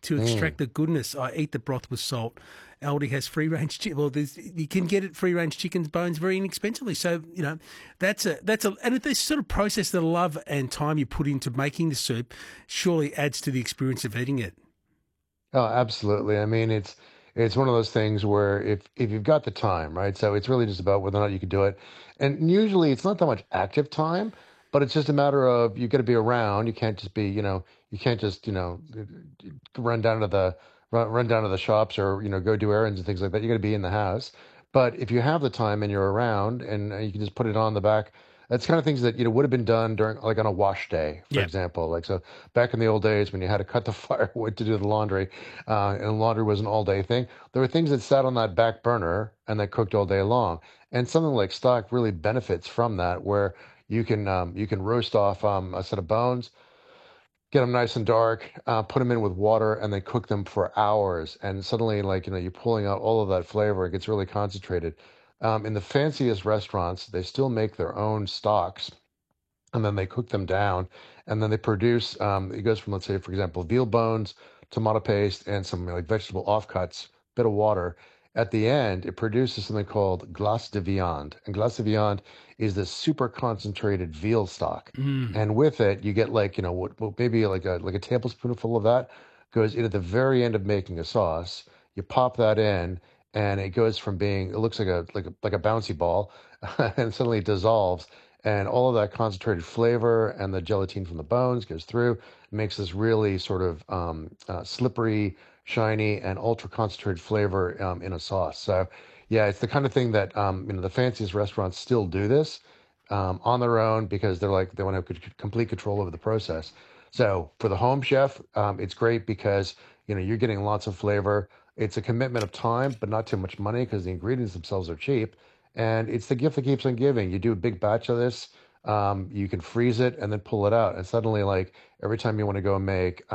to extract the goodness, I eat the broth with salt. Aldi has free-range chicken. Well, you can get it free-range chicken's bones very inexpensively. So, that's and this sort of process, the love and time you put into making the soup surely adds to the experience of eating it. Oh, absolutely. I mean, it's one of those things where if you've got the time, right? So it's really just about whether or not you can do it. And usually it's not that much active time, but it's just a matter of you got to be around. You can't just be, you can't just, run down to the run down to the shops or, go do errands and things like that. You got to be in the house. But if you have the time and you're around and you can just put it on the back, that's kind of things that would have been done during like on a wash day, for Yeah. example. Like so, back in the old days when you had to cut the firewood to do the laundry, and laundry was an all day thing, there were things that sat on that back burner and that cooked all day long. And something like stock really benefits from that, where you can roast off a set of bones, get them nice and dark, put them in with water, and then cook them for hours. And suddenly, like, you're pulling out all of that flavor. It gets really concentrated. In the fanciest restaurants, they still make their own stocks, and then they cook them down, and then they produce. It goes from, let's say, for example, veal bones, tomato paste, and some like vegetable offcuts, bit of water. At the end, it produces something called glace de viande, and glace de viande is this super concentrated veal stock, Mm. and with it, you get like what maybe like a tablespoonful of that goes in at the very end of making a sauce. You pop that in, and it goes from being it looks like a bouncy ball, and suddenly it dissolves and all of that concentrated flavor and the gelatin from the bones goes through, makes this really sort of slippery, shiny, and ultra concentrated flavor in a sauce. So, yeah, it's the kind of thing that the fanciest restaurants still do this on their own because they want to have complete control over the process. So for the home chef, it's great because you're getting lots of flavor. It's a commitment of time, but not too much money because the ingredients themselves are cheap, and it's the gift that keeps on giving. You do a big batch of this, you can freeze it and then pull it out, and suddenly, like every time you want to go and make,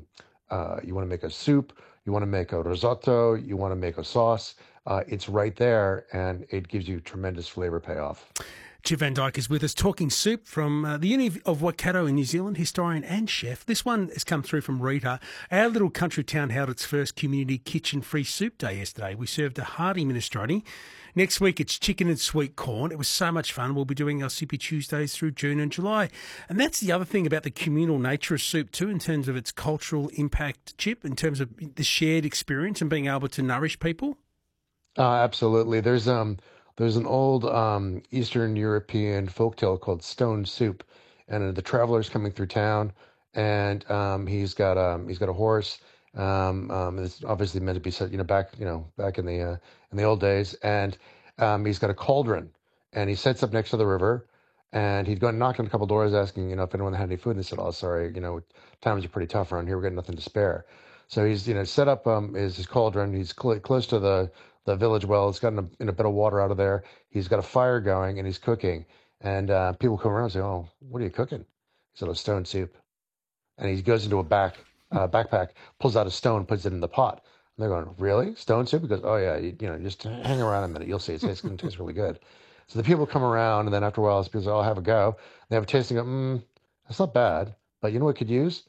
you want to make a soup, you want to make a risotto, you want to make a sauce, it's right there, and it gives you tremendous flavor payoff. Chip Van Dyke is with us talking soup from the Uni of Waikato in New Zealand, historian and chef. This one has come through from Rita. Our little country town held its first community kitchen-free soup day yesterday. We served a hearty minestrone. Next week it's chicken and sweet corn. It was so much fun. We'll be doing our Soupy Tuesdays through June and July. And that's the other thing about the communal nature of soup too, in terms of its cultural impact, Chip, in terms of the shared experience and being able to nourish people. Absolutely. There's an old Eastern European folktale called Stone Soup, and the traveler's coming through town, and he's got a horse. It's obviously meant to be set, back in the old days, and he's got a cauldron, and he sets up next to the river, and he'd gone knocked on a couple doors asking, if anyone had any food, and they said, "Oh, sorry, times are pretty tough around here. We're getting nothing to spare." So he's set up his cauldron. He's close to the village well. It's gotten a bit of water out of there. He's got a fire going and he's cooking. And people come around and say, "Oh, what are you cooking?" He said, "A stone soup." And he goes into a backpack, pulls out a stone, puts it in the pot. And they're going, "Really? Stone soup?" He goes, "Oh yeah, just hang around a minute. You'll see. It's going to taste really good." So the people come around, and then after a while, people say, "Oh, I'll have a go." They have a taste and go, "That's not bad. But you know what I could use?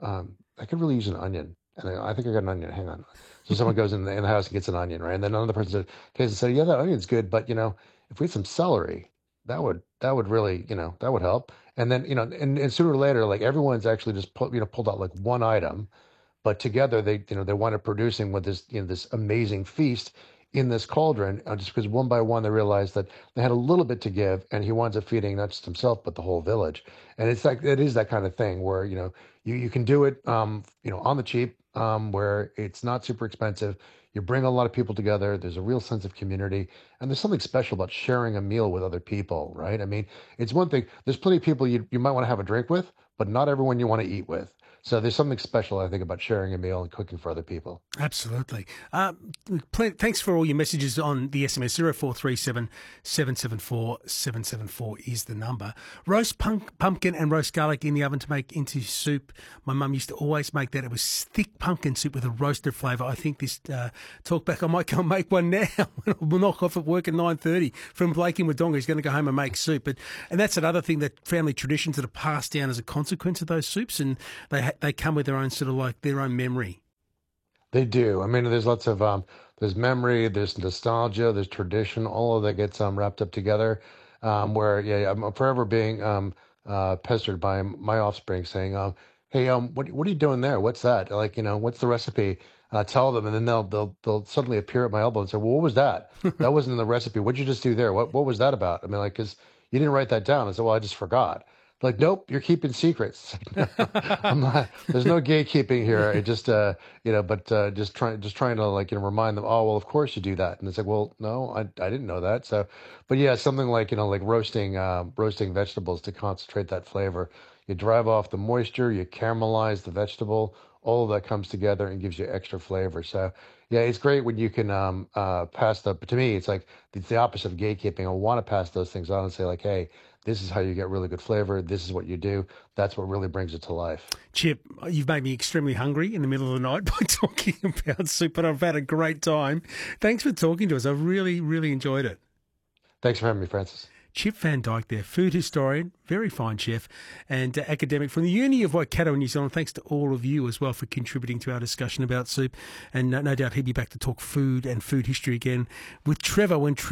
I could really use an onion." And I think I got an onion. Hang on. So someone goes in the house and gets an onion, right? And then another person said, "Yeah, that onion's good, but if we had some celery, that would really, that would help." And then, and sooner or later, like everyone's actually just pulled out like one item, but together they wind up producing with this amazing feast in this cauldron, just because one by one they realized that they had a little bit to give, and he winds up feeding not just himself but the whole village. And it is that kind of thing where you can do it on the cheap, where it's not super expensive. You bring a lot of people together. There's a real sense of community, and there's something special about sharing a meal with other people, right? I mean, it's one thing. There's plenty of people you might want to have a drink with, but not everyone you want to eat with. So there's something special, I think, about sharing a meal and cooking for other people. Absolutely. Thanks for all your messages on the SMS. 0437 774 774 is the number. Roast pumpkin and roast garlic in the oven to make into soup. My mum used to always make that. It was thick pumpkin soup with a roasted flavour. I think this talk back, I might go and make one now. We'll knock off at work at 9:30 from Blake in Wodonga. He's going to go home and make soup. And that's another thing, that family traditions that are passed down as a consequence of those soups, and they come with their own sort of like their own memory. They do. I mean, there's lots of there's memory, there's nostalgia, there's tradition. All of that gets wrapped up together. Where yeah, I'm forever being pestered by my offspring saying, "Hey, what are you doing there? What's that? Like, what's the recipe?" And I tell them, and then they'll suddenly appear at my elbow and say, "Well, what was that? That wasn't in the recipe. What'd you just do there? What was that about?" I mean, like, because you didn't write that down. I said, "Well, I just forgot." Like, nope, you're keeping secrets. No, I'm not. There's no gatekeeping here. I just but just trying to like remind them. Oh well, of course you do that. And it's like, well, no, I didn't know that. So, but yeah, something like like roasting vegetables to concentrate that flavor. You drive off the moisture, you caramelize the vegetable. All of that comes together and gives you extra flavor. So yeah, it's great when you can pass the. But to me, it's the opposite of gatekeeping. I want to pass those things on and say like, hey, this is how you get really good flavor. This is what you do. That's what really brings it to life. Chip, you've made me extremely hungry in the middle of the night by talking about soup, but I've had a great time. Thanks for talking to us. I've really, really enjoyed it. Thanks for having me, Francis. Chip Van Dyke there, food historian, very fine chef, and academic from the Uni of Waikato in New Zealand. Thanks to all of you as well for contributing to our discussion about soup. And no doubt he'll be back to talk food and food history again with Trevor when Trevor